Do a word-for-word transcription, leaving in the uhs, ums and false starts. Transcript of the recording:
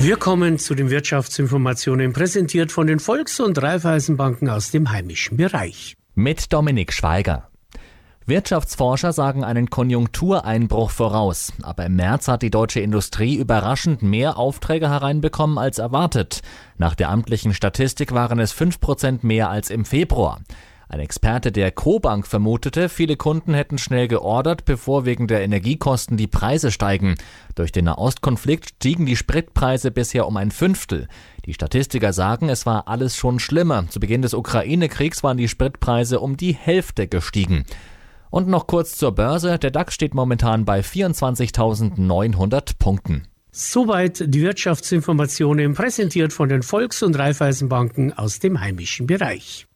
Wir kommen zu den Wirtschaftsinformationen, präsentiert von den Volks- und Raiffeisenbanken aus dem heimischen Bereich. Mit Dominik Schweiger. Wirtschaftsforscher sagen einen Konjunktureinbruch voraus. Aber im März hat die deutsche Industrie überraschend mehr Aufträge hereinbekommen als erwartet. Nach der amtlichen Statistik waren es fünf Prozent mehr als im Februar. Ein Experte der Cobank vermutete, viele Kunden hätten schnell geordert, bevor wegen der Energiekosten die Preise steigen. Durch den Nahostkonflikt stiegen die Spritpreise bisher um ein Fünftel. Die Statistiker sagen, es war alles schon schlimmer. Zu Beginn des Ukraine-Kriegs waren die Spritpreise um die Hälfte gestiegen. Und noch kurz zur Börse. Der DAX steht momentan bei vierundzwanzigtausendneunhundert Punkten. Soweit die Wirtschaftsinformationen, präsentiert von den Volks- und Raiffeisenbanken aus dem heimischen Bereich.